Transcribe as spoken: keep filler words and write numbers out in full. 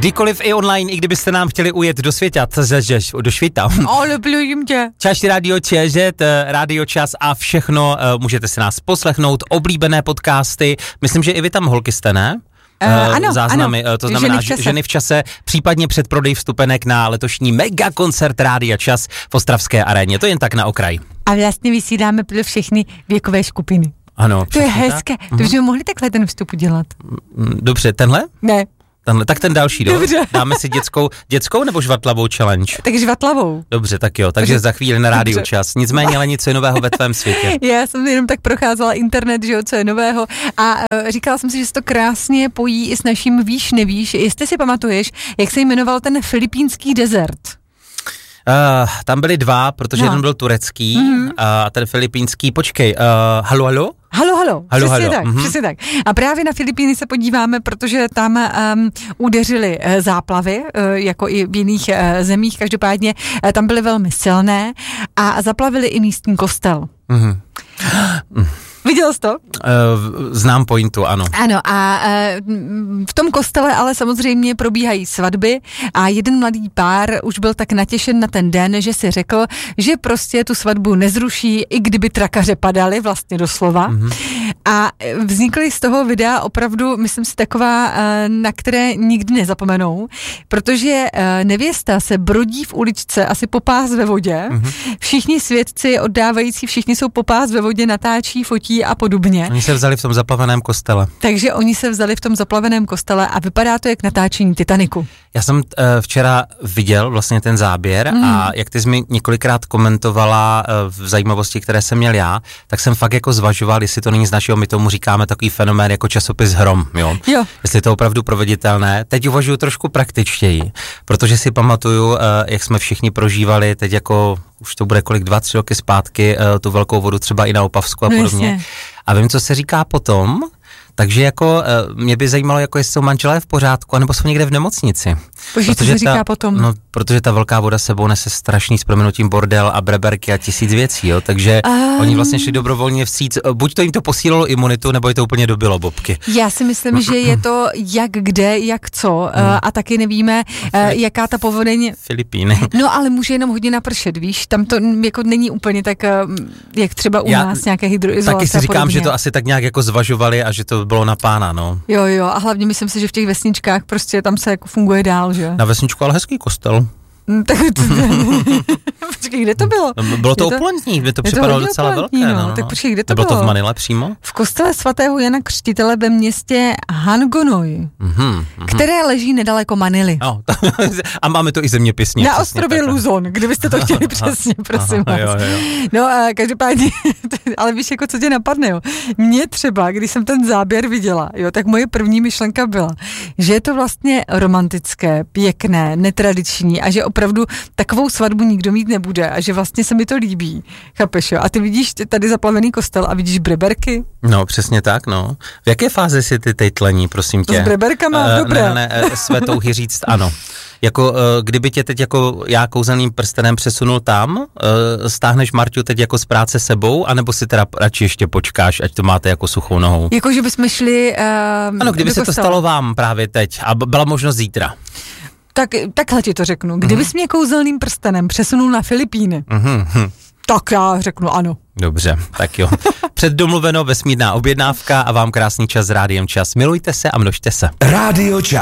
Kdykoliv i online, i kdybyste nám chtěli ujet do světa, do světa. Ale blujím tě. Čáš Radio ČZ, Radio Čas a všechno, můžete si nás poslechnout, oblíbené podcasty. Myslím, že i vy tam holky jste, ne? Uh, ano, záznamy, ano. To znamená ženy v, ženy v čase, případně předprodej vstupenek na letošní mega koncert Rádia Čas v Ostravské aréně. To jen tak na okraj. A vlastně vysíláme pro všechny věkové skupiny. Ano. To je hezké. Tak? To bychom mm. mohli takhle ten vstup udělat. Dobře, tenhle? Ne. Tenhle, tak ten další, do? Dobře. Dáme si dětskou, dětskou nebo žvatlavou challenge? Tak žvatlavou. Dobře, tak jo, takže za chvíli na Rádiu Čas. Nicméně, ale nic je nového ve tvém světě. Já jsem jenom tak procházela internet, že jo, co je nového a uh, říkala jsem si, že se to krásně pojí i s naším víš, nevíš. Jestli si pamatuješ, jak se jmenoval ten filipínský desert? Uh, tam byly dva, protože no. jeden byl turecký mm-hmm. a ten filipínský, počkej, uh, halo, halo? Halo, halo, halo, přesně halo. tak, Mm-hmm. přesně tak. A právě na Filipíny se podíváme, protože tam um, udeřily uh, záplavy, uh, jako i v jiných uh, zemích, každopádně uh, tam byly velmi silné a zaplavili i místní kostel. Mm-hmm. Viděl jsi to? Uh, znám pointu, ano. Ano a uh, v tom kostele ale samozřejmě probíhají svatby a jeden mladý pár už byl tak natěšen na ten den, že si řekl, že prostě tu svatbu nezruší, i kdyby trakaře padaly, vlastně doslova. Mm-hmm. A vznikly z toho videa opravdu, myslím si, taková, uh, na které nikdy nezapomenou, protože uh, nevěsta se brodí v uličce asi popás ve vodě, mm-hmm. všichni svědci oddávající, všichni jsou popás ve vodě, natáčí, fotí a podobně. Oni se vzali v tom zaplaveném kostele. Takže oni se vzali v tom zaplaveném kostele a vypadá to jak natáčení Titaniku. Já jsem uh, včera viděl vlastně ten záběr mm. a jak ty jsi mi několikrát komentovala uh, v zajímavosti, které jsem měl já, tak jsem fakt jako zvažoval, jestli to není z našeho, my tomu říkáme takový fenomén jako časopis Hrom, jo? Jo. Jestli je to opravdu proveditelné. Teď uvažuji trošku praktičtěji, protože si pamatuju, uh, jak jsme všichni prožívali teď jako už to bude kolik, dva, tři roky zpátky, uh, tu velkou vodu třeba i na Opavsku a no podobně. Jasně. A vím, co se říká potom, takže jako mě by zajímalo, jako jestli jsou manželé v pořádku, anebo jsou někde v nemocnici. Bože, co se říká ta, potom? No, protože ta velká voda sebou nese strašný s prominutím bordel a breberky a tisíc věcí, jo, takže um, oni vlastně šli dobrovolně vstříc, buď to jim to posílilo imunitu, nebo je to úplně dobilo bobky. Já si myslím, že je to jak kde, jak co hmm. a taky nevíme, jaká ta povodeň... Filipíny. No, ale může jenom hodně napršet, víš, tam to jako není úplně tak, jak třeba u Já, nás nějaké hydroizolace. Taky si říkám, že to asi tak nějak jako zvažovali a že to bylo na pána, no. Jo, jo, a hlavně myslím si, že v těch vesničkách prostě tam se jako funguje dál, že? Na vesničku, ale hezký kostel. Tak to... Počkej, kde to bylo? No, bylo to opulentní, by to připadalo docela velké. No, no, no. Tak počkej, kde to Nebylo bylo? to v Manile přímo? V kostele svatého Jana Křtitele ve městě Hangonoj, mm-hmm, které leží nedaleko Manily. No, to, a máme to i zeměpisně. Na ostrově tak. Luzon, kdybyste to chtěli přesně, prosím aha, vás. Jo, jo. No a každopádně, ale víš, jako co tě napadne, jo. Mně třeba, když jsem ten záběr viděla, jo, tak moje první myšlenka byla, že je to vlastně romantické, pěkné, netradiční a že opravdu takovou svatbu nikdo mít nebude a že vlastně se mi to líbí. Chápeš, jo? A ty vidíš tady zaplavený kostel a vidíš breberky? No, přesně tak, no. V jaké fázi si ty teď tlení, prosím tě? S breberkama? Uh, Dobré. Ne, ne, ne, své touhy říct ano. Jako, uh, kdyby tě teď jako já kouzelným prstenem přesunul tam, uh, stáhneš Marťu teď jako z práce sebou, anebo si teda radši ještě počkáš, ať to máte jako suchou nohou? Jako, že bychom šli uh, ano, kdyby se to stalo vám právě teď a byla možnost zítra. Tak, takhle ti to řeknu. Kdybys mm-hmm. mě kouzelným prstenem přesunul na Filipíny, mm-hmm. tak já řeknu ano. Dobře, tak jo. Předdomluveno, vesmírná objednávka a vám krásný čas s Rádiem Čas. Milujte se a množte se. Rádio Čas.